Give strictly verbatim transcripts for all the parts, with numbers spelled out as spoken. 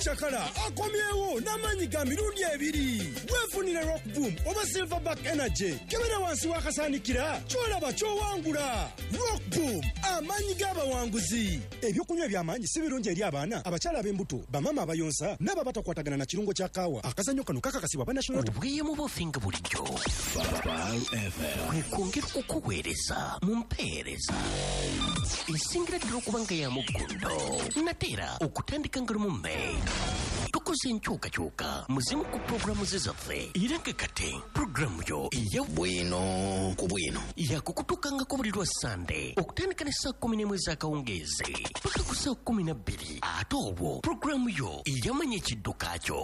Chakala akomyewo n'amanyi ga mirundi ebiri. Wefunire Rock Boom oba Silverback Energy kebera wansi wakasaanikira kyolaba kyowangula. Rock Boom amanyi g'abawanguzi. Ebyokunywa by'amaanyi si birungi eri abaana abakyala ab'embuto bamama abayonsa n'aba batakwatagana na kirungo kya kaawa. Akazannyo kano kakakasibwa ba National obweyamo bw'ofinga bulijjo kwekongera okukuweereza mu mpeereza esingira ddala okuba nga ya muggundo nateera okutandika nga lumu May tukoze enkyukakyuka muzimu ku puroguramu ze zaffe era nga kati puroguramu yo eya bwino ku bwino yakukutukangako buli lwa Sande okutandika ne saa kumi n'emu ez'akawungeezi paka ku saa kumi na bbiri ate obwo puroguramu yo eyamanya ekidduka kyo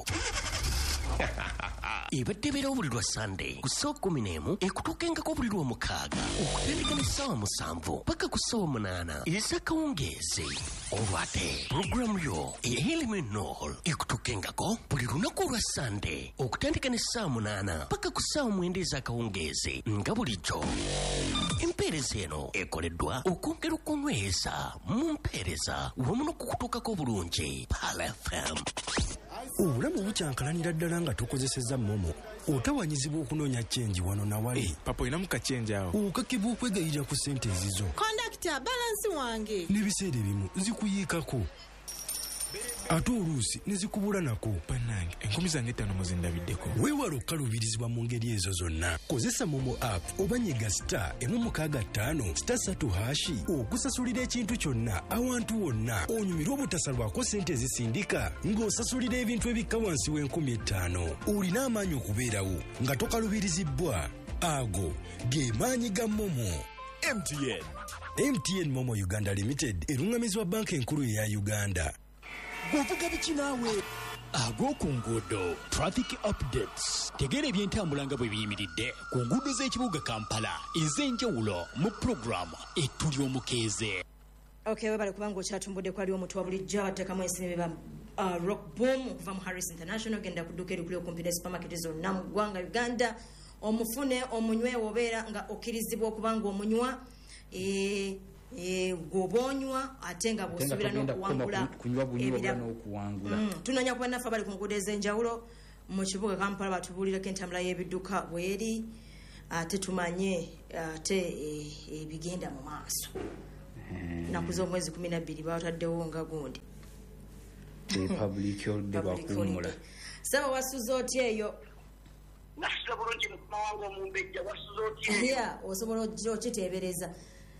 ebadde beerawo buli lwa Sande ku ssaawa kumi n'emu ekutuukengako buli lwa mukaaga okutandika ne ssaawa musanvu paka ku ssaawa munaana ez'akawungeezi olwate puroguramu yo eyaeliminol ekutuukengako buli lunaku olwa Sande okutandika ne ssaawa munaana paka ku ssaawa mwenda ez'akawungeezi nga bulijjo. Empeereza eno ekoleddwa okwongera okunyweza mu mpeereza wamu n'okukutuukako obulungi Pal F M. Obulamu bukyankalanira ddala nga tokozesezza momo otawanyizibwa okunoonya chenji wano na wali. Hey, papa oyina muka chenji awo okakibwa okwegayirira ku ssente ezizo. Kondakita balansi wange n'ebiseera ebimu zikuyiikako ate oluusi ne zikubula nako. bannange enkumi zange ttaano muzindabiddeko. Weewala okukaluubirizibwa mu ngeri ezo zonna. Kozesa momo app oba nyiga star emu mukaaga ttaano star ssatu hashi okusasulira ekintu kyonna awantu wonna onyumirwa obutasalwako ssente ezisindika ng'osasulira ebintu ebikka wansi w'enkumi ettaano. Olina amaanyi okubeerawo nga tokaluubirizibbwa. Ago ge maanyi ga momo. M T N M T N Momo Uganda Limited erungamizibwa banka enkulu eya Uganda. Gwovuga biki naawe ag'oku nguudo traffic updates tegeera ebyentambula nga bwe biyimiridde ku nguudo z'ekibuga Kampala ez'enjawulo mu puroguramu ettuli omukeeze. Okay, webale kubanga okyatumbudde kwali omutu wa bulijjo ateekamu ensibe ba uh, Rock Boom okuva mu Harris International genda kudduka eri kuli okumpi ne supermarket zonna mu ggwanga Uganda omufune omunywe obeera nga okkirizibwa okuba nga omunywa e e gobonywa ate nga bw'osuubira n'okuwangula n'okuwangula. Tunoonya kuba naffe abali ku nguudo ez'enjawulo mu kibuga Kampala batubuulireko entambula y'ebidduka bweri ate tumanye ate ebigenda mu maaso. Nnaku z'omwezi kumi na bbiri bataddewo nga gundi public holiday bakuwumula. Saba wasuza otya eyo? Nasuza bulungi mukama wange omumbejja wasuza otya? Ya osobola okiteebereza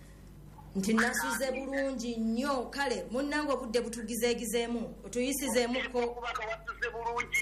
nti nasuze bulungi nnyo. Kale munnange obudde butugizeegizeemu otuyisizeemuko kubaka wasuze bulungi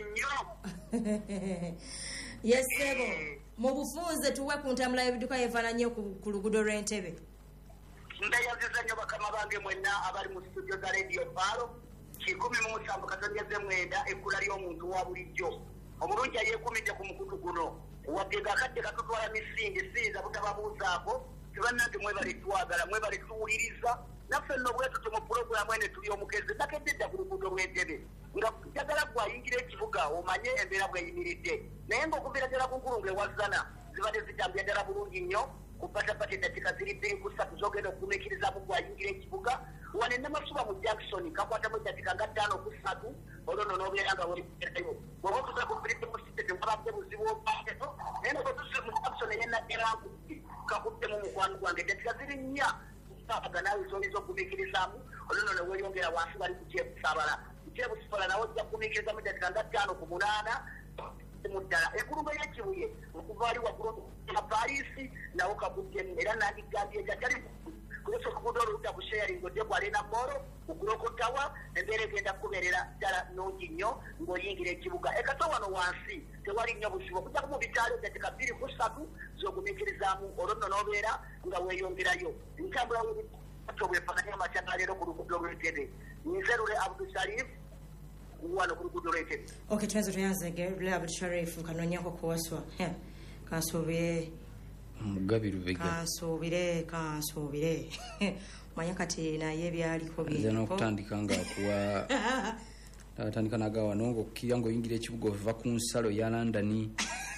nnyo. Yesebo mu bufunze tuwe ku ntambula y'ebidduka yeefaananye ku luguudo lw'Entebbe. Ndayaziza nnyo bakama bange mwenna abali mu studio za Radio Palo kikumi mu musanvu katonyeze mwenda ekkula ly'omuntu wa bulijjo omulungi ayeekumidde ku mukutu guno wadde ng'akadde katutwala misingi siyinza butababuuzaako tebannange mwebale twagala mwebale tuwuliriza naffe nno bwetuti mu pulogulaamu ene tuli omukeze nakedde dda ku luguudo lw'Entebbe nga njagala gwayingira ekibuga omanye embeera bweyimiridde naye ng'okuviira ddala ku nkulungu ewazana zibadde zitambya ddala bulungi nnyo kupatapata eddakiika ziri bbiri ku ssatu zogenda okugumiikirizamu gwayingira ekibuga wane namasuba mu Jackson kakwatamu eddakiika nga ttaano ku ssatu olwo nno n'obeera nga weerayo bw'oba otuze ku firipi musite tewabadde buzibu obaateto naye nga bwetuse mu Jackson eyenadderanku kakuddemu mukwano gwange eddakiika ziri nnya kusaabaga naawe z'oliza okugumiikirizaamu olwo nno ne weeyongera wansi bali ku kyebusaabala kyebusaabala nawe ojja kugumiikirizamu eddakiika nga ttaano ku munaana muddala ekulumba y'ekibuye okuva ali waggulu ya Paris nawo kabuddemu era nandigambye ejjatali kuleso okuguudo oludda ku sharing odde gwalina moro okulokotawa embeera egenda kubeerera ddala nungi nnyo ng'oyingira ekibuga ekata wano wansi tewali nnyo buzibu okujjaku mu bitaalo eddakiika bbiri ku ssatu z'ogumiikirizaamu olwo nno n'obeera nga weeyongerayo entambula bwefaananya amakya leero ku luguudo lw'Entebbe nzerule Abdusharif wano ku luguudo lw'Entebbe. Okay, tuanze tuanze Gerule Abdul Sharif kanonyako kuwaswa. Yeah. Kansubire mugabiru vega. Kansubire kansubire. Manya kati na ye byaliko bye. Zeno kutandika nga kuwa tatandika nagawa nongo kiyango yingire ekibugo va ku nsalo ya London.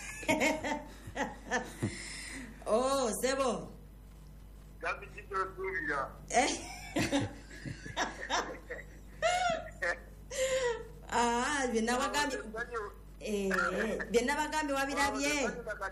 Oh, Zebo. Gabi kitoro tulia. Eh. Ah byenabagambye byenabagambye wabirabye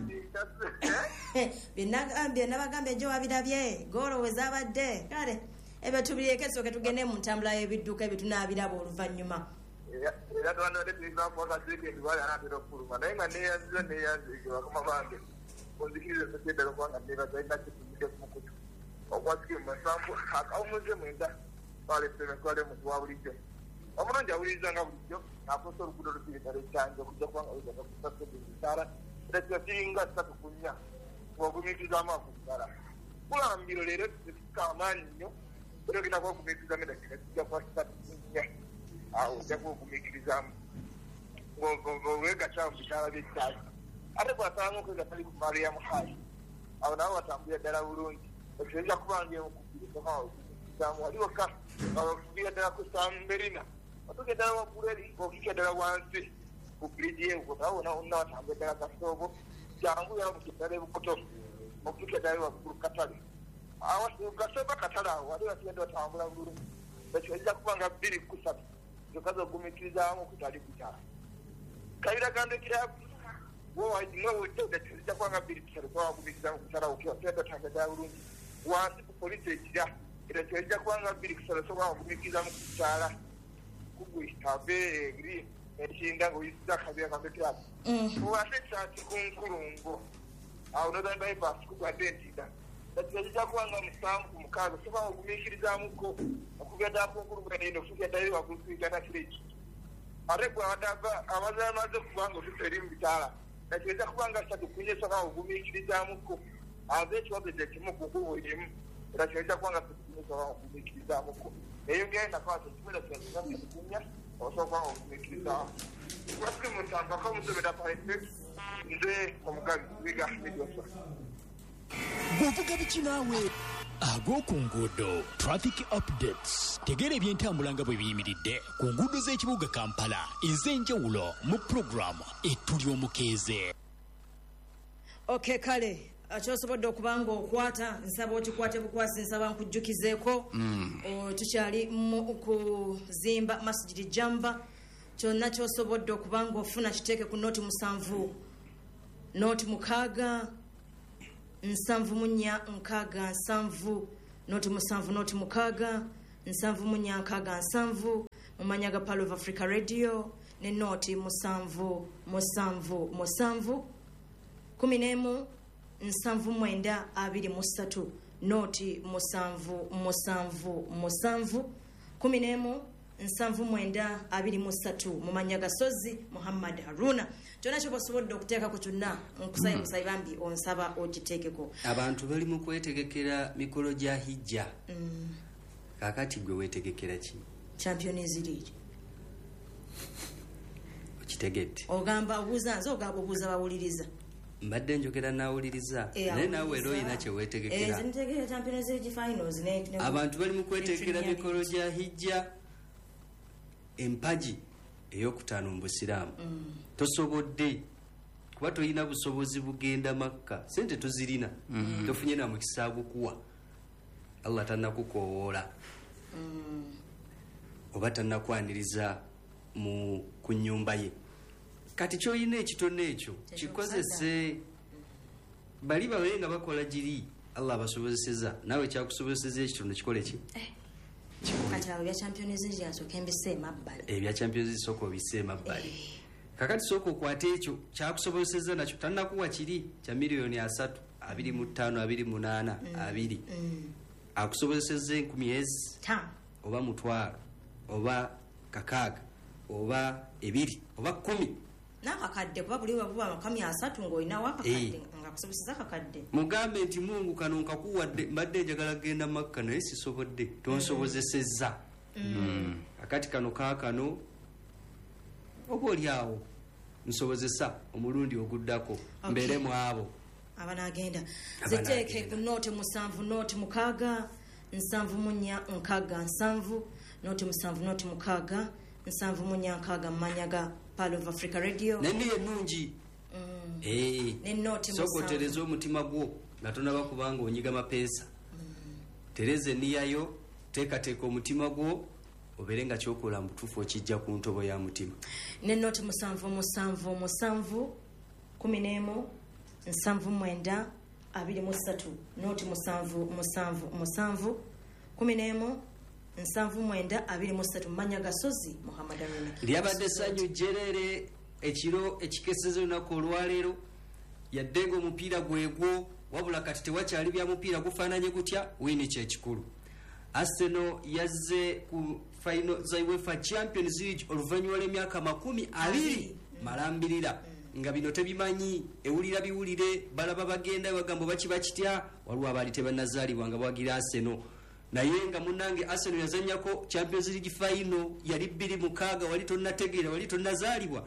byenabagambye gye wabirabye goloweza abadde kale ebyo tubireke tusooke tugende mu ntambula y'ebidduka ebyo tunaabiraba oluvannyuma era twanadde tulivamu akaziike ndiwalanatera okuluma naye nga neyanziza neyanzike bakama bange onzikiriza eseddala okubanga nebaza ina kitumide ku mukutu okwasikiri mumasambu akawumuze mwenda twalepemekwale muntu wa bulijjo omulungi awulirizanga bulijjo nakosa oluguudo lubirikale ekyanja okujja kubanga wizakusasebisala era kiba kiringa ssatu ku nnya ng'ogumikirizamu akusala kulambiro leero tuka amaanyi nnyo era ogenda kuba ogumikirizamu edakika kijja kuba kisatu ku nnya awo ojja kuba ogumikirizamu ng'owegakyamu bitaala by'ekyayi ate bw'asalanga okwegatali ku mariyamu hayi awo nabo batambulira ddala bulungi ekyoyinza kubanga emukubirizamu waliwoka bakubira ddala ku samberina otuga ddala waggulu eri okika ddala wansi ku biriji ewo nawona wonna watambula ddala kasoobo jangu yala mukiddala ebukoto okutuka ddala waggulu katale gasooba katale awo wali wasigadde watambula bulungi ekyoyinza kubanga bbiri kusatu zokazi ogumikirizaamu okutali kutala kabiragandikira mwewojja kwanga bbiri tusatu kwawagumikirizamu kusala okiwakiwadatanga ddala bulungi wansi ku polisi ekira era kyojja kubanga bbiri kusala soka wagumikirizamu kukyala kugwitabe eri ekinda ngaoyisiza akabira kakekirako wase ekyati ku nkulungo awo northern bypass kugwadde entinda ekijja kubanga musanvu ku mukaaga soka wagumikirizamuko okugenda ddala ku nkulungo eno okutuukira ddala waggulu kwigana kireki ate gwewadava amazala amaze kubanga otuta eri mu bitaala nakyoza kubanga satu kunye soka ogumikirizamuko aze ekiwazo gye kimu kukubo emu era kyoza kubanga satukunye soka ogumikirizamuko eyo ngenda kwasa ekimera kyakikunya osobola kubanga ogumikirizamu wasiki mutambako omusomera paite nze omugabi wiga mediosa bw'ovuga biki naawe ag'oku nguudo traffic updates tegeera ebyentambula nga bwe biyimiridde ku nguudo z'ekibuga Kampala ez'enjawulo mu puroguramu ettuli omukeeze. okay kale kyosobodde okubanga okwata nsaba okikwate bukwasi nsaba nkujjukizeeko tukyali mu kuzimba masjidi jamba kyonna kyosobodde okubanga ofuna kiteeke ku nooti musanvu nooti mukaaga nsanvu munya nkaaga nsanvu nooti musanvu nooti mukaaga nsanvu munya nkaaga nsanvu mumanya ga Pearl of Africa Radio ne nooti musanvu musanvu musanvu kumi n'emu nsanvu mwenda abiri mu ssatu nooti musanvu musanvu musanvu kumi n'emu nsanvu mwenda abiri mu ssatu mumanya gasozi Muhammad Haruna kyonna kyobasobodde okuteekako kyonna nkusaye musayi bambi onsaba okiteekeko abantu bali mu kwetegekera mikolo gya hijja kakati gwe weetegekera ki Champions League okitegedde ogamba obuuza nze ogamba obuuza bawuliriza mbadde njogera naawuliriza naye naawe era olina kyeweetegekera abantu bali mu kwetegekera mikolo gya hijja empaji eyokutaano mu busiraamu tosobodde kuba tolina busobozi bugenda Makka sente tozirina tofunye na mukisa gukuwa Allah tannakukoowoola oba tannakwaniriza mu ku nnyumba ye kati kyolina ekitone ekyo kikozese bali bawe nga bakola giri Allah abasobozeseza naawe kyakusobozeseza ekitono kikole ki kati awo ebya Champions League asooka embise emabbali ebya Champions League sooka obise emabbali kakati sooka okwate ekyo kyakusobozeseza nakyo tannakuwa kiri kya miliyoni asatu abiri mu ttaano abiri munaana abiri akusobozeseza enkumi ezi oba mutwalo oba kakaaga oba ebiri oba kkumi n'akakadde kuba buli wabuba amakumi asatu ng'olinawo akakadde nga kusobozesa akakadde mugambe nti Mungu kano nkakuwadde mbadde njagala genda Makka naye sisobodde tonsobozesezza akati kano kaakano oba oli awo nsobozesa omulundi oguddako mbeere mu abo abanagenda ziteeke ku nooti musanvu nooti mukaaga nsanvu munya nkaaga nsanvu nooti musanvu nooti mukaaga nsanvu munya nkaaga mmanyaga Pearl of Africa Radio nenne ennungi sokotereza omutima gwo nga tonaba kubanga onyiga mapeesa tereza eniyayo teekateeka omutima gwo obeere nga kyokola mu butuufu okijja ku ntobo ya mutima. Nenoti musanvu musanvu musanvu kumi n'emu nsanvu mwenda abiri mu ssatu noti musanvu musanvu musanvu kumi n'emu nsanvu mwenda abiri mu ssatu manya gasozi Muhammad Aruna lyabadde ssanyu jerere ekiro ekikeseza olunaku olwaleero yadde nga omupiira gwegwo wabula kati tewakyali bya mupiira gufaananye gutya wini kyekikulu. Arsenal yazze ku final za UEFA Champions League oluvannyuma lw'emyaka makumi abiri malambirira nga bino tebimanyi ewulira biwulire balaba bagenda bagamba bakiba kitya waliwo abaali tebannazaalibwa nga bawagira Arsenal naye nga munnange Arsenal yazannyako Champions League final yali bbiri mukaaga wali tonnategeera wali tonnazaalibwa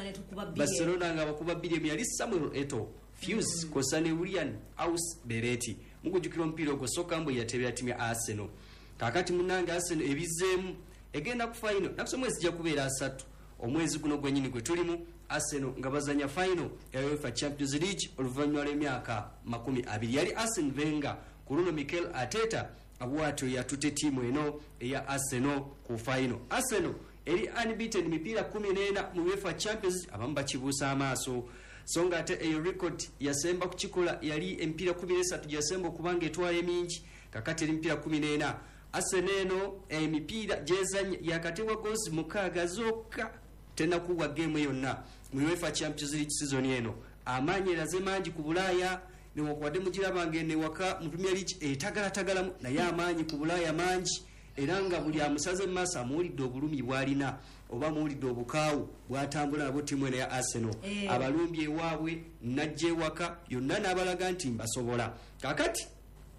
Barcelona nga bakuba bbiri yali Samuel Eto'o Fuse mm. Kosane William Aus Bereti mukujukira omupiira ogwo Sokambo yatebera timu ya Arsenal. Kakati munnange Arsenal ebizeemu egenda ku final nakuso mwezi jja kubeera asatu omwezi guno gwennyini gwe tulimu Arsenal nga bazanya final ya UEFA Champions League oluvannyuma lw'emyaka makumi abiri yali Arsene Wenger ku luno Mikel Arteta abwatyo yatute tiimu eno eya Arsenal ku final. Arsenal eri unbeaten mipiira kumi n'ena mu UEFA Champions League abamu bakibuusa amaaso so nga ate eyo record yasemba kukikola yali empiira kumi n'esatu gyasemba okubanga etwala emingi kakati eri mipiira kumi n'ena. Arsenal eno emipiira gyezanya yakatewa goozi mukaaga zokka tenakuwa geemu yonna mu UEFA Champions League season eno amaanyi eraze mangi ku Bulaaya newakwadde mugirabanga newaka mu Premier League etagalatagalamu naye amaanyi ku Bulaaya mangi era nga buli amusaze mu maaso amuwulidde obulumi bw'alina oba muwulidde obukaawu bw'atambula nabo ttiimu eno ya Arsenal hey. Abalumbye ewaabwe najja ewaka yonna n'abalaga nti mbasobola. Kakati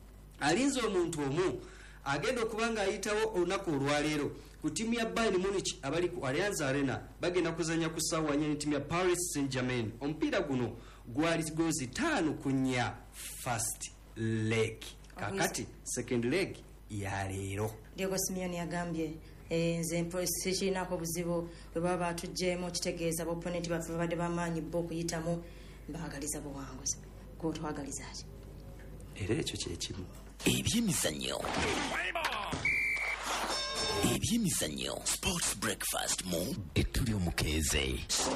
alinze omuntu omu agenda okuba nga ayitawo olunaku olwaleero ku ttiimu ya Bayern Munich abali ku Allianz Arena bagenda kuzanya ku ssaawa nnya ttiimu ya Paris Saint-Germain. Omupiira guno gwali goozi ttaano ku nnya first leg kakati second leg ya leero. Diego Simeone yagambye nze mposi kirinako obuzibu bwe baba batugjeemu kitegeeza baoponenti baffe babadde bamaanyi bo okuyitamu mbaagaliza buwanguzi gwotwagaliza ki era ekyo kyekimu ebyemizannyo ebyemizannyo sports breakfast mu ettuli omukeeze.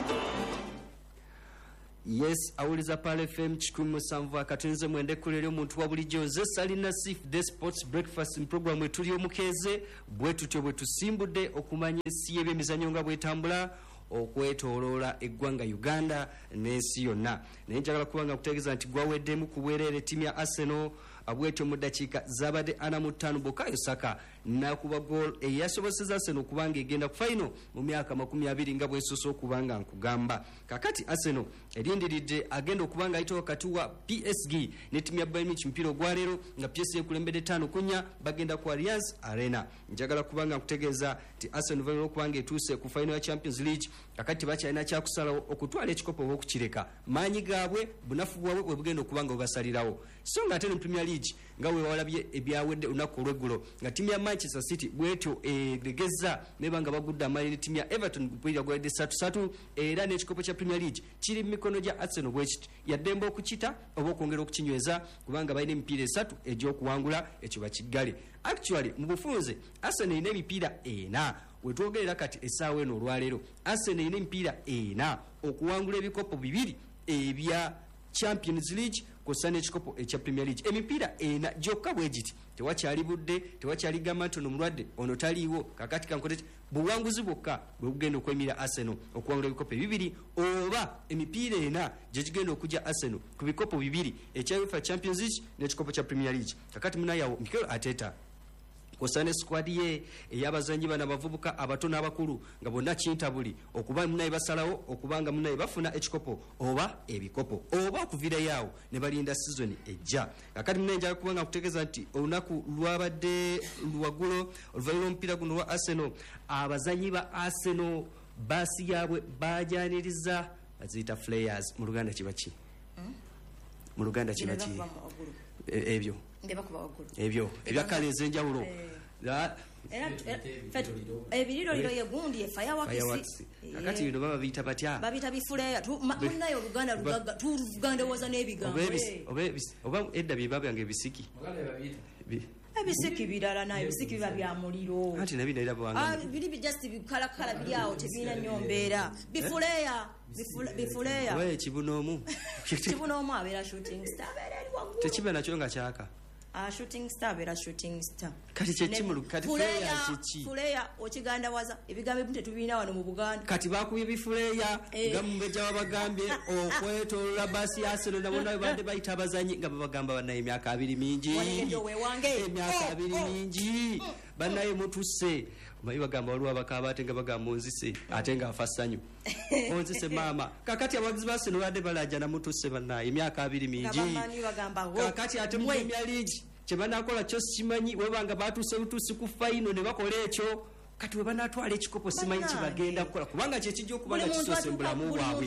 Yes, awuliza Pale F M kikumi musanvu akatunze mwende kulera omuntu wa bulijjo nze Salina Sif the sports breakfast program etuli omukeeze bwe tutyo bwe tusimbudde okumanya ensi y'ebyemizannyo nga bwetambula okwetooloola eggwanga Uganda n'ensi yonna. Naye njagala kubanga kutegeeza nti gwaweddemu ku bwereere ttiimu ya Arsenal abwetyo mu ddakiika zabadde ana mu ttaano Bukayo Saka nakuba goal eyasobozesezza Arsenal okubanga egenda ku final mu myaka makumi abiri nga bwesoose okubanga nkugamba. Kakati Arsenal erindiridde agenda okubanga ayitawo wakati wa P S G ne ttiimu ya Bayern Munich mpira ogwaleero nga P S G ekulembedde ttaano ku nnya bagenda ku Allianz Arena. Njagala kubanga nkutegeeza nti Arsenal valina okubanga etuuse ku final ya Champions League kakati bakyalina kyakusalawo okutwala ekikopo oba okukireka maanyi gaabwe bunafu bwabwe bwe bugenda okubanga obasalirawo. So nga ate ne Premier League nga we walabye ebyawedde olunaku olweggulo nga ttiimu ya Manchester City bwetyo egegeza nebanga bagudde amaanyi ne ttiimu ya Everton mpulira gwedde ssatu ssatu era n'ekikopo kya Premier League kiri mu mikono gya Arsenal bwekiti yaddemba okukita oba okwongera okukinyweza kubanga balina emipiira esatu egy'okuwangula ekyo bakiggale. Actually mu bufunze Arsenal erina emipiira ena wetwogerera kati essaawa eno olwaleero Arsenal erina emipiira ena okuwangula ebikopo bibiri ebya Champions League kosa n'ekikopo ekya Premier League emipiira ena gyokka bwe giti tewakyali budde tewakyali gamba nti ono mulwadde ono taliiwo kakati kankote buwanguzi bwokka bwe bugenda okwemira Arsenal okuwangula ebikopo bibiri oba emipiira ena gye gigenda okujja Arsenal ku bikopo bibiri ekya UEFA Champions League n'ekikopo kya Premier League. Kakati munayawo Mikel Arteta kosane squad ye eyabazanyi bana bavubuka abato n'abakulu nga bonna kintabuli okuba munaye basalawo okubanga munaye bafuna ekikopo oba ebikopo oba okuvira yawo ne balinda season ejja. Kakati munaye njagala kubanga kutegeeza nti olunaku lwabadde lwagulo oluvannyuma omupiira guno lwa Arsenal abazanyi ba Arsenal baasi yaabwe bajaniriza baziyita flyers mu Luganda kibaki mu Luganda kibaki ebyo ebyo ebyakala ez'enjawulo ebiriro liro yegundi fireworks kakati bino baba biyita batya babita bifuleya munayo Oluganda lugaga tuganda woza n'ebigambo oba edda bye babyange ebisiki ebisiki birala nayo ebisiki biba bya muliro anti nabina era bwanga biri just bikalakala biri awo tebirina nnyo mbeera bifuleya bifuleya we kibunoomu kibunoomu abeera shooting star abeera eri waggulu tekiba nakyo nga kyaka Uh, shooting star abeera shooting star kati kyekimulu kati fuleya kiki fuleya okigandawaza ebigambo ebimu tetubiina wano mu Buganda kati bakubye bifuleya nga mubeja wabagambye okwetolola basi yaseno nabona bande bayita abazanyi nga babagamba banaye emyaka abiri mingi emyaka abiri mingi banaye mutuse omanyi bagamba waliwo abakaba ate nga bagamba onzise ate nga afa ssanyu onzise maama kakati abagizi baseno badde balaja namutuse banaye emyaka abiri mingi kakati ate mu Premier League kyebanakola kyo simanyi webanga batuse butusi ku final ne bakola ekyo kati webanatwala ekikopo simanyi kibagenda kukola kubanga kyekijja okubanga kisose mbulamu bwabwe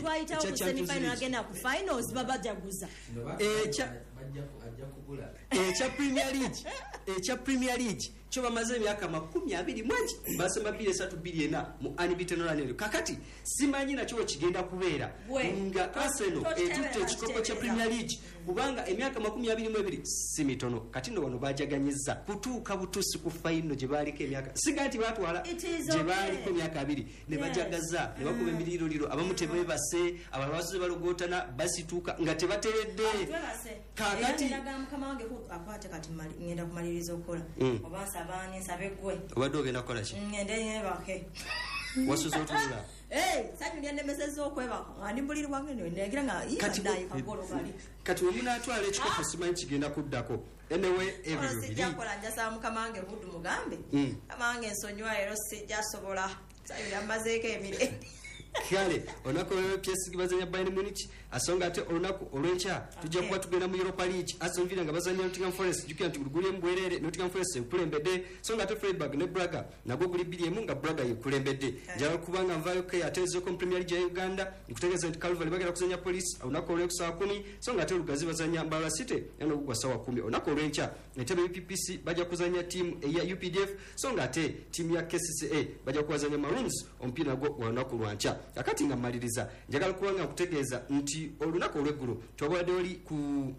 ekya Premier League ekya Premier League kyo bamaze emyaka makumi abiri mwangi basema bbiri esatu bbiri ena mu unbeaten run kakati simanyi nakyo kigenda kubeera nga Arsenal etutte ekikopo kya Premier League kubanga emyaka makumi abiri mu ebiri si mitono kati no wano bajaganyiza kutuuka butusi ku final gye baaliko emyaka siga nti batwala gye baaliko emyaka abiri ne bajagaza ne bakuba emiriroliro abamu tebebase abalwazi balogotana basituuka nga tebateredde kakati akwate kati ngenda kumaliriza okukola oba nsabani nsabe gwe obadde ogenda kukola ki ngende nyebake wasuza otulula sanyu lyandemeseza okwebaka nga ndi mbuliri bwange negira nga ikandayi kagolo kali kati wemunatwala ekikopo simanyi kigenda kuddako enewe ebyo biri sijakola njasa mukamange budu mugambe kamange nsonywa ero sijasobola sanyu lyambazeeko emire kale olunaku olw'epyesi bazanya Bayern Munich asonga ate olunaku olw'enkya tujja kuba tugenda mu Europa League Aston Villa nga bazanya Nottingham Forest jukira nti gulugulye mbwerere Nottingham Forest ekulembedde songa ate Freiburg ne Braga nagwo guli bbiri emu nga Braga yekulembedde njala kubanga nvayo ke atezo ko Premier League ya Uganda nkutegeeza nti Calvary bagenda kuzanya Police olunaku olw'ekusaawa kumi songa ate Lugazi bazanya Mbarara City yano kugwa sawa kumi olunaku olw'enkya Entebbe U P P C bajja kuzanya timu eya U P D F songa ate timu ya K C C A bajja kuzanya Maroons omupiira nagwo olunaku lwankya akati nga maliriza njagala kubanga kutegeeza nti olunaku olw'eggulo twabadde wali ku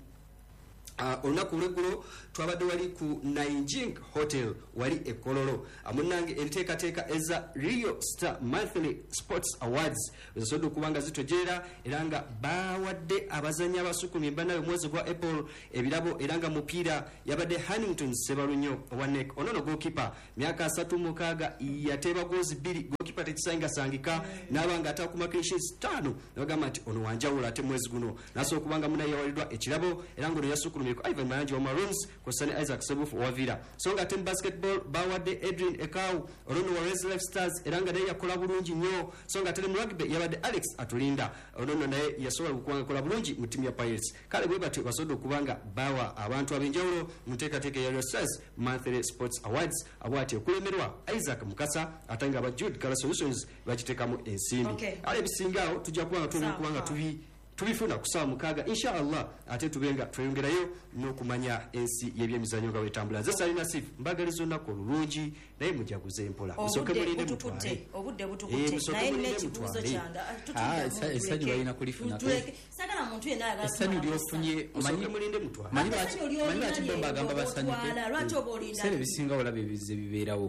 uh, olunaku olw'eggulo twabadde wali ku Nanjing Hotel wali e Kololo amunange enteekateeka eza Rio Star Monthly Sports Awards ezisobodde okubanga zitojera era nga bawadde abazanyi abasukumi banawe mwezi gwa April ebirabo era nga mupiira yabadde Hannington Sebalunyo Wanek onono goalkeeper myaka asatu mukaaga yateeba goozi bbiri goalkeeper tekisainga sangika n'abanga atakuma clean sheets ttaano nabagamba nti ono wanjawulo ate mwezi guno nasobola okubanga munaye yawaliddwa ekirabo era nga ono yasukulumireko Ivan Mayanja wa Maroons kwasane Isaac Sebufu wavira songa ate mu basketball bawadde Adrian Ekau olono wa Res Life Stars era nga naye yakola bulungi nnyo songa ate mu rugby yabadde Alex Atulinda olono naye yasobola okubanga kola bulungi mu timu ya Pirates kale bwe batyo basobodde okubanga bawa abantu ab'enjawulo mu nteekateeka ya Rio Stars Monthly Sports Awards abwati okulemerwa Isaac Mukasa ate nga aba Jude Color Solutions bakiteekamu ensimbi Okay. ale bisingaawo tujja kubanga tuba kubanga tubi tubifuna kusaba mukaaga inshallah ate tubenga tweyongerayo n'okumanya ensi y'ebyemizanyo nga wetambula nze Salina Sif mbagaliza olunaku olulungi naye mujaguze empola musoke mulinde mutwale obudde butukutte naye n'ekibuuzo kyange essanyu balina kulifuna sagala muntu yenna essanyu lyofunye musoke mulinde mutwale manyi lwaki bagamba basanyuke lwaki oba olinda sere bisinga olaba ebize bibeerawo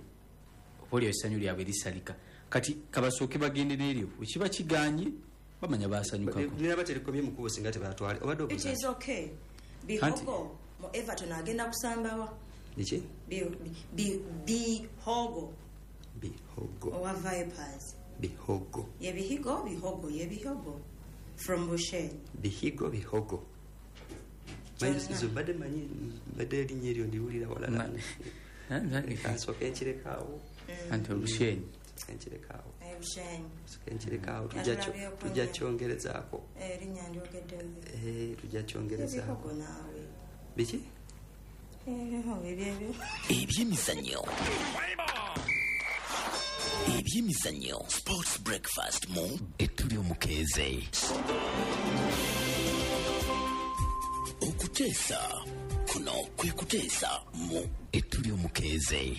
obaolyo essanyu lyabwe lisalika kati kabasooke bagendera eryo ekiba kiganye bamanya basanyukako nira baterekomye mukubo singa tebatwale obadde it is okay bihogo mu Everton agenda kusambawa iki bi bi bihogo bihogo owa Vipers bihogo ye bihigo bihogo ye bihogo from Bushe bihigo bihogo manyi zubade manyi bade linyeri ndiwulira wala kansoke ekirekawo anti Bushe enchirekawo ayushenyi enchirekawo tujacho tujacyongerezaako eh rinya ndyogedde eh tujacyongerezaako nawe biki eh ho ebyebyo ebyemizannyo ebyemizannyo sports breakfast mu etuli omukeeze okuteesa kuno kwe kuteesa mu etuli omukeeze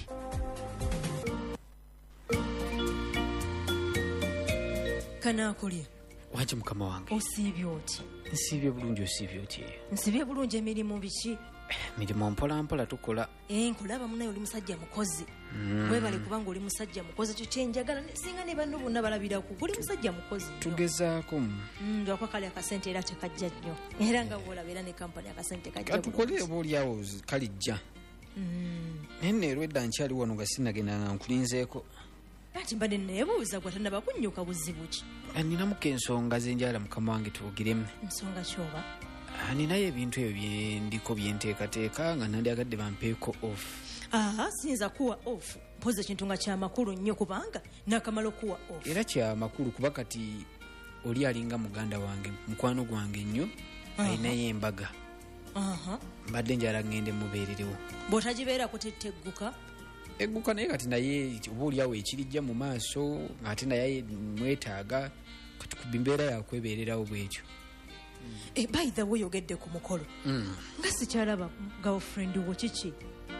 kanakulye waje mukama wange osiibye oti nsiibye bulungi osiibye oti nsibye bulungi emirimu biki Mirimu mpola mpola tukola. Eh, nkulaba munayo oli musajja mukozi. Mm. Webale kubanga oli musajja mukozi kyo kyenjagala singa ne banno bonna balabira ku oli musajja mukozi. Tugezaako. Mm, ndo akakali akasente era tekajja nnyo. Era nga bolabira ne kampani akasente kajja. Katukole obuliawo kalijja. Mm. Nene rwedda nkyali wano gasinagenda nkulinzeeko. Ati mbadde neebuuza gwe tannaba kunnyuka buzibu ki? Ninamuko ensonga zenjala mukama wange tuwugiremu. Ensonga kyoba? Ninayo ebintu ebyo byendiko byenteekateeka nga nandyagadde bampeeko off. Aha, siyinza kuwa off. Mpoza ekintu nga kyamakulu nnyo kubanga nakamala okuwa off. Era kyamakulu kuba kati oli alinga muganda wange mukwano gwange nnyo alinayo embaga. Aha. Mbadde njala ngende mubeererewo. Bw'otagibeerako tettegguka? Egguka naye kati naye oba oliawo ekirijja mu maaso ate naye mwetaaga kati ku mbeera yakwebeererawo bwekyo. Eh, by the way ogedde ku mukolo. Mm. Nga sikyalaba girlfriend wo kiki?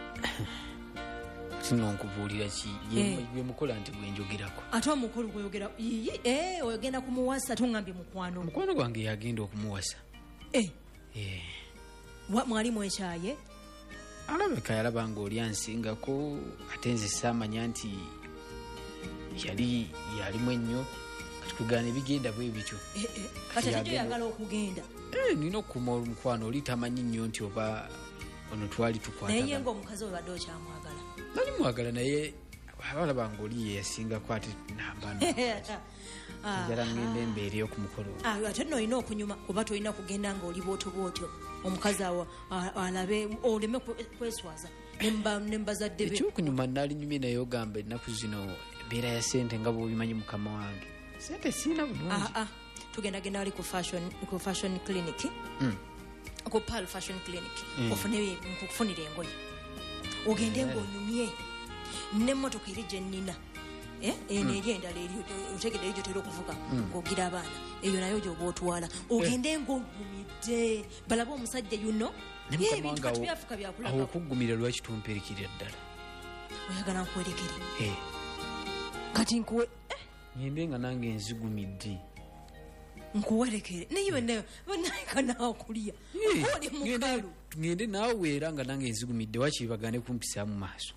Sino nkubuulira ki Eh. bye mukola nti bwenjogerako. Ate omukolo gweyogera iyi eh oyogenda kumuwasa tungambye mukwano. Mukwano gwange yagenda okumuwasa. Eh. Eh. Wa mwali mwekyaye? Alabeka yalaba ng'oli ansingako ate nze saamanya nti yali yalimu ennyo kati kugana ebigenda bwe bityo. Eh eh. Kati ate yagala okugenda. Eh, nina okukuma omukwano oli tamanyi nnyo nti oba ono twali tukwatagana. Naye ng'omukazi we badde okyamwagala. Nali mwagala naye abalaba ng'oli ye yasingako ate nambano. Njala ngende embeereyo ku mukolo. Ah, ate nno olina okunyuma kuba tolina kugenda ng'oli bwotyo bwotyo. Omukazi awo a- alabe oleme kwe- kweswaza nemba nembazadde be. Ekyokunyuma nali nyumye naye ogamba ennaku zino embeera ya ssente nga bw'obimanyi mukama wange. Ssente siina bulungi. Ah ah. Tugenda genda ali ku fashion ku fashion clinic. Mm. Ku Pearl Fashion Clinic. Mm. Ofune nkufunire engoye. Ogende ng'onyumye. N'emmotoka eri gye nnina. Eh, eno eri endala eri otegedde eri gy'otera okuvuga ng'ogira abaana. Eyo nayo gy'oba otwala. Ogende ng'ogumidde. Balaba omusajja yuno. Ne Eh, mukama ebintu wange kati awo- byafuka awo byakulaga. okuggumira lwaki tumperekera ddala. Oyagala nkwerekere. Eh, Kati nkuwe eh, ngende nga nange nzigumidde. nkuwerekere. Naye bonna bonnayika naakulya. Oli mukalu. Ngende naawe era nga nange nzigumidde wakiri bagane kumpisa mu maaso.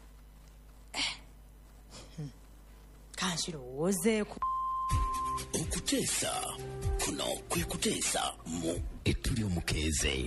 Kanshirowoozeeko. Okuteesa kuno kwe kuteesa mu ettuli omukeeze.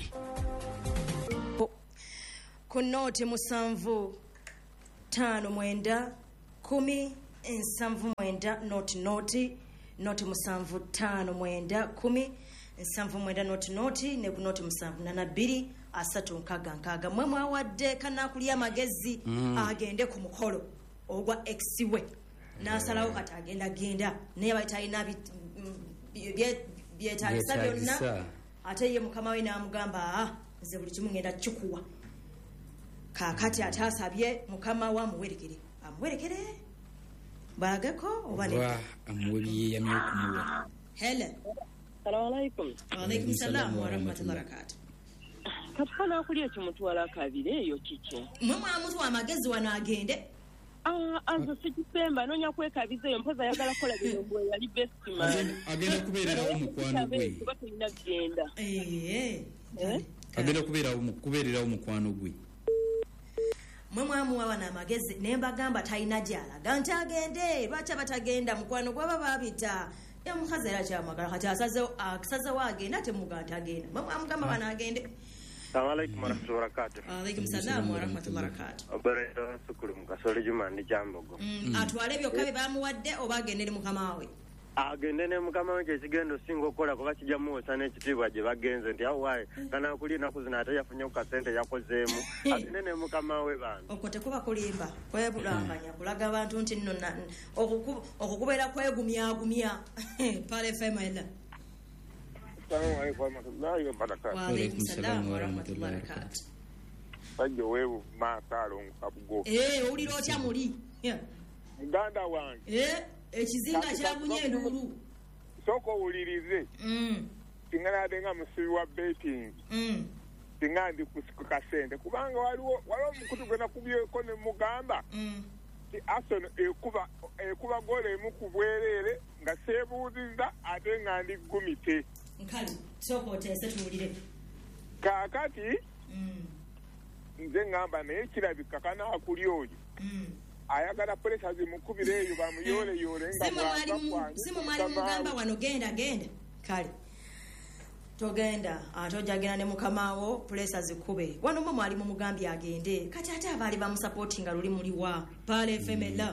Ku nooti musanvu ttaano mwenda kumi nsanvu mwenda nooti nooti nooti musanvu ttaano mwenda kumi nsanvu mwenda nooti nooti ne ku nooti musanvu nana bbiri asatu nkaaga nkaaga mwe mwawadde kanaakulya amagezi agende ku mukolo ogwa ex we n'asalawo kati agenda genda naye bali talina bit- mm, bye- byetaagisa byonna Byetaagisa. ate ye mukama we n'amugamba aa nze buli kimu ngenda kikuwa kaakati ate asabye mukama we amuwerekere amuwerekere balageko oba ne Oba amuwe byeyamye okumuwa. hele Salamu alaikum. waalaikum salaamu warahmatullahi wabarakatu Kati kanaakulya ekimutwala akabire eyo kiki? mwe mwamutuwa amagezi wano agende Ah, azo sikisemba noonya kwekabiza eyo mpoza ayagala kukola bino mbwe yali best man. Agenda kubeererawo mukwano gwe. Kuba tulina kugenda. Eh, Eh? Agenda kubeerawo mu- kubeererawo mukwano gwe. mwe mwamuwa wano amagezi ne mbagamba talina gy'alaga nti agende lwaki abatagenda mukwano gwaba babita ye omukazi era kyamwagala kati asazewo asazewo agenda temuga nti agenda mwe mwamugamba wano agende Assalamu alaikum warahmatullahi wabarakatuh. waalaikum salaamu warahmatullahi wabarakatu Oberera sukulu mukasole juma ndi jambogo. atwale byokka bye bamuwadde oba agende ne mukama we Agende ne mukama we ekigendo singa okola kuba kijja muwosa n'ekitiibwa gye bagenze nti awo waaye kana kuli ennaku zino ate yafunye ku kasente yakozeemu. Agende ne mukama we bantu. okwo tekuba kulimba kwebulanganya kulaga abantu nti nno na- okuku- okukubeera kwegumyagumya pale femela Assalamu alaikum warahmatullahi wabarakatuh. waalaikum salaamu warahmatullahi wabarakatu Bajja weebu maasaalo nkabugo. Eh, owulira otya muli Yeah. Muganda wange Eh, ekizinga kyabunye enduulu sooka owulirize Mm, singa nabadde nga musibi wa betting mm, singa ndi ku kasente kubanga waliwo waliwo omukutu gwe nakubyeko ne mugamba mm. ti Arsenal ekuba ekuba gola emu ku bwereere nga seebuuzizza ate nga ndi gumite nkale sooka oteese tuwulire kaakati Mm, nze ngamba naye kirabika kanakuli oyo ayagala pulesa zimukubira eyo bamuyooleyole nga simu mwali mugamba wano genda genda kale togenda ate ojagenda ne mukamaawo pulesa zikube wano mwe mwali mumugambye agende kati ate abaali bamusapootinga luli muliwa pala efemela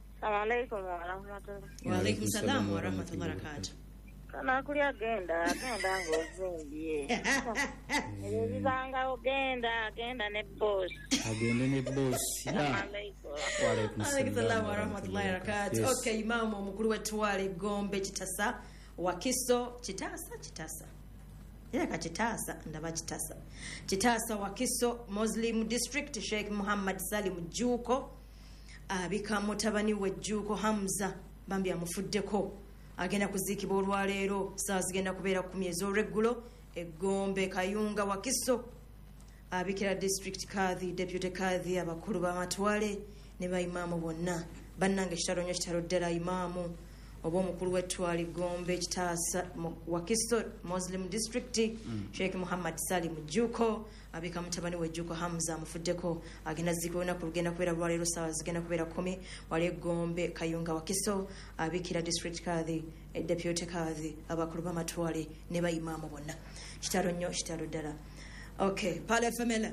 waalaikum salaamu warahmatullahi wabarakatuh kanakuli agenda agenda ng'ozimbye ebibanga ogenda agenda ne bosi agende ne bosi waalaikum salaamu warahmatullahi wabarakatuh okay imamu omukulu w'ettwale Gombe Kitasa Wakiso Kitasa Kitasa era ka Kitasa ndaba Kitasa Kitasa Wakiso Muslim District Sheikh Muhammad Salim Juko abika mutabani we Juko Hamza bambi amufuddeko agenda kuziikibwa olwaleero saa zigenda kubeera kumi ez'olweggulo eggombe Kayunga Wakiso abikira district kadhi deputy kadhi abakulu b'amatwale ne bayimaamu bonna bannange ekitalo nnyo kitalo ddala imaamu oba omukulu w'ettwale Gombe Kitaasa Wakiso Muslim District mm. Sheikh Muhammad Salim Juko abika mutabani we Juko Hamza amufuddeko agenda ziikibwa olunaku lugenda kubeera lwaleero saa zigenda kubeera kumi wali eggombe Kayunga Wakiso abikira district kadhi deputy kadhi abakulu b'amatwale ne bayimaamu bonna kitalo nnyo kitalo ddala. Okay, pale famela.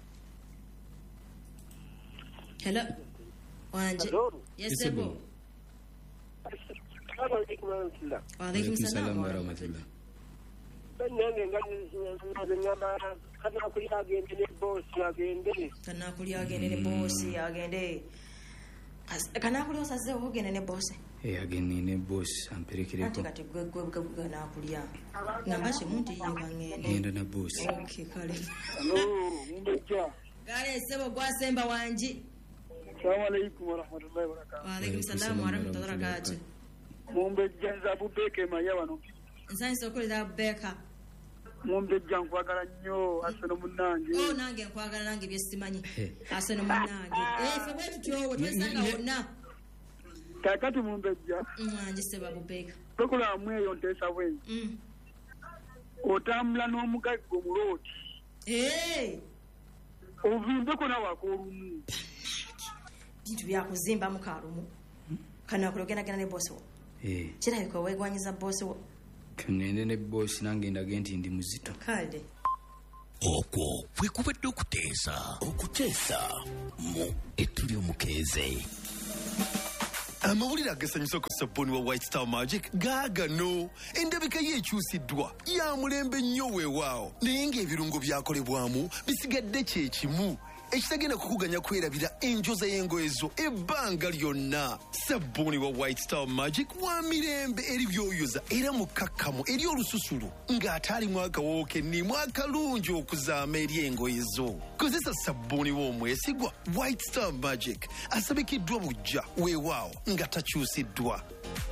Hello. Wanje. Yes, sebo. Wa alaikum salam wa rahmatullah. Nange ngani ngama kana kuli agende ne boss agende. Kana kuli agende ne boss agende. Kana kuli osaze ogende ne boss. Eh agende ne boss amperekere ko. Kati gwe gwe kana kuli ya. Ngamba shi muntu yibangende. Ngenda na boss. Okay, kale. Hello, mbeja. Kale sebo gwasemba wanji. Assalamu alaikum wa rahmatullahi wa barakatuh. Wa alaikum salam wa rahmatullahi wa barakatuh. Mumbejja nzabu beke manya wano. Nsanyi sokolera beka. Mumbejja nkwagala nnyo aseno munnange. Oh nange nkwagala nange byesimanyi. Aseno munnange. Eh fe bwetu tyowo twesanga wonna. Kakati mumbejja. Mwanje sebabu beka. Tokola mweyo ntesa bwe. Mm. Otambula n'omugaggo mu road. Eh. Ovimbe kona wakolumu. Bintu byakuzimba mu kalumu. Kana kulogena gena ne boss wo. Eh. Kira yuko wegwanyiza boss wo. Kanende ne boss nange ndagenti ndi muzito. Kalde. Okwo kwekubadde okuteesa okuteesa mu ettuli omukeeze. Amawulire agasanyusa ku sabbuuni wa White Star Magic gaagano endabika ye ekyusiddwa ya mulembe nnyo weewaawo naye ng'ebirungo byakolebwamu bisigadde kye kimu ekitagenda kukuganya kwerabira enjoza y'engoye zo ebbanga lyonna. Sabbuuni wa White Star Magic wa mirembe eri byoyoza era mukakkamu eri olususulu ng'ate alimu akawoowo kennimu akalungi okuzaama eri engoye zo. Kozesa sabbuuni w'omwesigwa White Star Magic asabikiddwa bujja weewaawo nga takyusiddwa.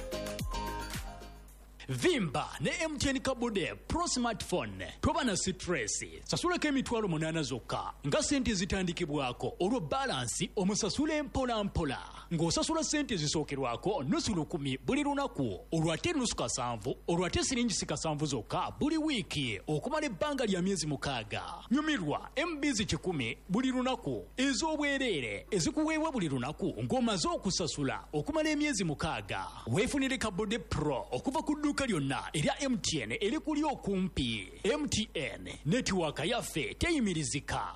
Vimba ne M T N Kabode Pro Smartphone toba na stress sasulako emitwalo munaana zokka nga sente zitandikibwako olwo balansi omusasule mpola mpola ng'osasula sente zisookerwako nusu lukumi buli lunaku olwo ate nusu kasanvu olwo ate siringi kasanvu zokka buli wiiki okumala ebbanga lya myezi mukaaga. Nyumirwa M B kikumi buli lunaku ez'obwereere ezikuweebwa buli lunaku ng'omaze okusasula okumala emyezi mukaaga. Weefunire Kabode Pro okuva ku dduuka lyonna erya M T N eri kuli okumpi. M T N netiwaaka yaffe teyimirizika.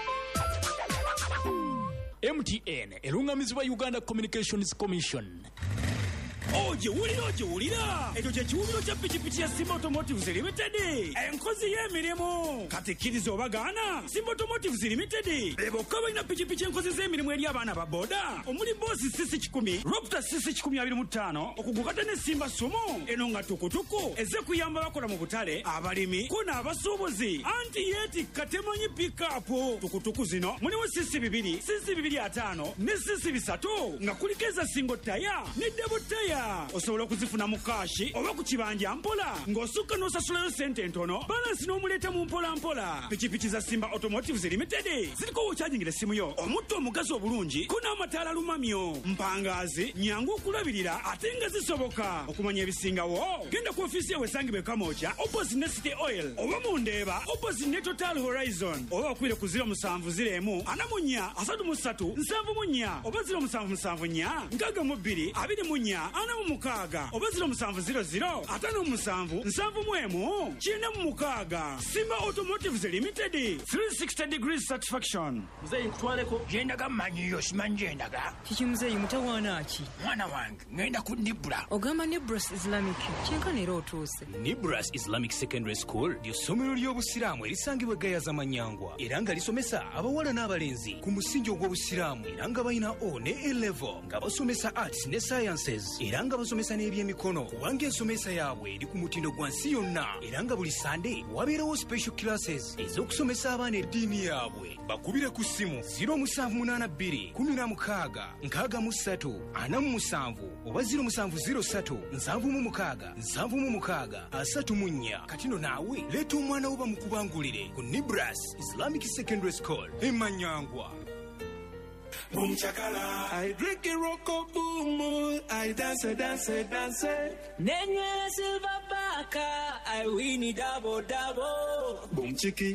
M T N erungamizibwa Uganda Communications Commission. Oje wulira oje wulira ekyo kye kiwumiro kya pikipiki ya Simba Automotives Limited enkozi y'emirimu kati kkiriza obagaana. Simba Automotives Limited bokka balina pikipiki enkozi z'emirimu eri abaana ba boda omuli boosi sisi kikumi Ropta sisi kikumi abiri mu ttaano okugukata ne Simba Sumo eno nga tukutuku eze kuyamba bakola mu butale abalimi ko n'abasuubuzi anti yeeti katemanyi pikapu tukutuku zino mulimu sisi bibiri sisi bibiri ataano ne sisi bisatu nga kuliko eza singo taya ne debo taya endala osobola okuzifuna mu kaashi oba ku kibanja mpola ng'osukka n'osasulayo sente entono balansi n'omuleeta mu mpola mpola. Pikipiki za Simba Automotives Limited ziriko okyajingira essimu yo omutto omugazi obulungi ko n'amataala lumamyo mpangaazi nyangu okulabirira ate nga zisoboka. Okumanya ebisingawo genda ku ofiisi yawe esangibwe Kamooja opposite ne City Oil oba mu Ndeeba opposite ne Total Horizon oba okwire ku ziro musanvu ziro emu ana mu nnya asatu mu ssatu nsanvu mu nnya oba ziro musanvu musanvu nnya nkaaga mu bbiri abiri mu nnya ana mu mukaaga oba ziro musanvu ziro ziro ataano mu musanvu nsanvu mu emu kyenda mu mukaaga. Simba Automotives Limited three sixty degrees satisfaction. Mzee nkutwaleko yendaga manyiyo simanyi yendaga kiki muzeeyi mutawaana ki mwana wange ngenda ku Nibra. ogamba Nibras Islamic kyenkana era otuuse. Nibras Islamic Secondary School ly'essomero ly'obusiraamu erisangibwa Gayaza Manyangwa era nga lisomesa abawala n'abalenzi ku musingi ogw'obusiraamu era nga balina O ne A level nga basomesa arts ne sciences era nga basomesa n'ebyemikono kubanga ensomesa yaabwe eri ku mutindo gwa nsi yonna era nga buli Sunday wabeerawo special classes ez'okusomesa abaana eddiini yaabwe. Bakubire ku ssimu ziro musanvu munaana bbiri kumi na mukaaga nkaaga mu ssatu ana mu musanvu oba ziro musanvu ziro ssatu nsanvu mu mukaaga nsanvu mu mukaaga asatu mu nnya. Katino naawe leeta omwana wo bamukubangulire ku Nibras Islamic Secondary School e Manyangwa. Boom chakala, I drink a rock boom, I dance, dance, dance. Nenye silver baka, I win it double double. Boom chiki.